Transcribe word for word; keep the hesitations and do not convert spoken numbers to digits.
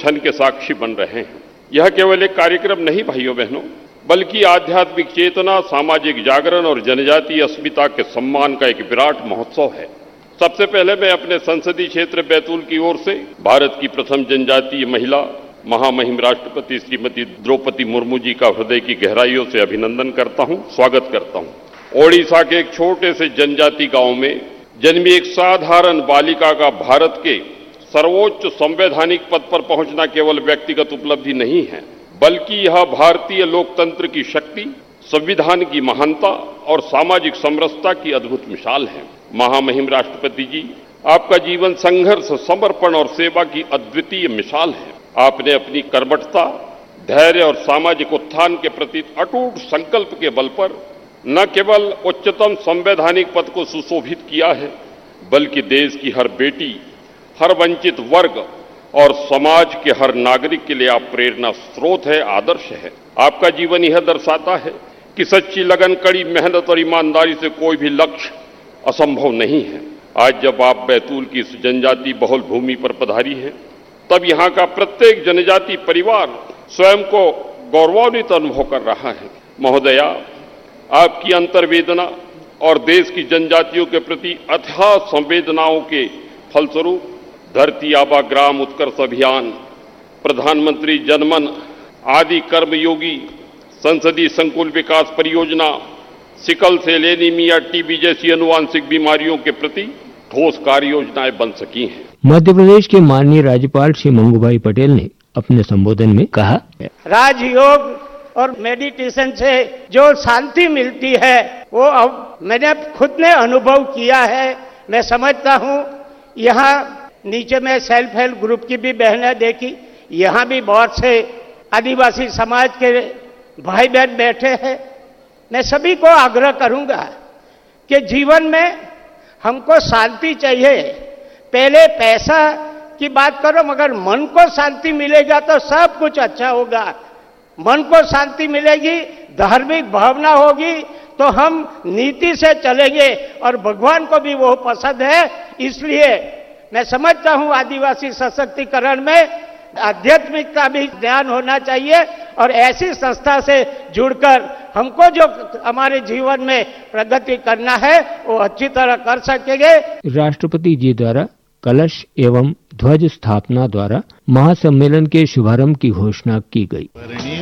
क्षण के साक्षी बन रहे हैं। यह केवल एक कार्यक्रम नहीं भाइयों बहनों, बल्कि आध्यात्मिक चेतना, सामाजिक जागरण और जनजातीय अस्मिता के सम्मान का एक विराट महोत्सव है। सबसे पहले मैं अपने संसदीय क्षेत्र बैतूल की ओर से भारत की प्रथम जनजातीय महिला महामहिम राष्ट्रपति श्रीमती द्रौपदी मुर्मू जी का हृदय की गहराइयों से अभिनंदन करता हूं, स्वागत करता हूं। ओडिशा के एक छोटे से जनजाति गांव में जन्मी एक साधारण बालिका का भारत के सर्वोच्च संवैधानिक पद पर पहुंचना केवल व्यक्तिगत उपलब्धि नहीं है, बल्कि यह भारतीय लोकतंत्र की शक्ति, संविधान की महानता और सामाजिक समरसता की अद्भुत मिसाल है। महामहिम राष्ट्रपति जी, आपका जीवन संघर्ष, समर्पण और सेवा की अद्वितीय मिसाल है। आपने अपनी कर्मठता, धैर्य और सामाजिक उत्थान के प्रति अटूट संकल्प के बल पर न केवल उच्चतम संवैधानिक पद को सुशोभित किया है, बल्कि देश की हर बेटी, हर वंचित वर्ग और समाज के हर नागरिक के लिए आप प्रेरणा स्रोत है, आदर्श है। आपका जीवन यह दर्शाता है कि सच्ची लगन, कड़ी मेहनत और ईमानदारी से कोई भी लक्ष्य असंभव नहीं है। आज जब आप बैतूल की इस जनजाति बहुल भूमि पर पधारी हैं, तब यहाँ का प्रत्येक जनजाति परिवार स्वयं को गौरवान्वित अनुभव कर रहा है। महोदया, आपकी अंतर्वेदना और देश की जनजातियों के प्रति अथाह संवेदनाओं के फलस्वरूप धरती आबा ग्राम उत्कर्ष अभियान, प्रधानमंत्री जनमन आदि कर्मयोगी, संसदीय संकुल विकास परियोजना, सिकल सेल एनीमिया, टीबी जैसी अनुवांशिक बीमारियों के प्रति ठोस कार्य योजनाएं बन सकी हैं। मध्य प्रदेश के माननीय राज्यपाल श्री मंगूभाई पटेल ने अपने संबोधन में कहा, राजयोग और मेडिटेशन से जो शांति मिलती है वो अब मैंने खुद ने अनुभव किया है। मैं समझता हूँ यहाँ नीचे में सेल्फ हेल्प ग्रुप की भी बहनें देखी, यहाँ भी बहुत से आदिवासी समाज के भाई बहन बैठे हैं। मैं सभी को आग्रह करूंगा कि जीवन में हमको शांति चाहिए। पहले पैसा की बात करो, मगर मन को शांति मिलेगा तो सब कुछ अच्छा होगा। मन को शांति मिलेगी, धार्मिक भावना होगी तो हम नीति से चलेंगे और भगवान को भी वो पसंद है। इसलिए मैं समझता हूं आदिवासी सशक्तिकरण में आध्यात्मिकता भी ध्यान होना चाहिए और ऐसी संस्था से जुड़कर हमको जो हमारे जीवन में प्रगति करना है वो अच्छी तरह कर सकेंगे। राष्ट्रपति जी द्वारा कलश एवं ध्वज स्थापना द्वारा महासम्मेलन के शुभारंभ की घोषणा की गई।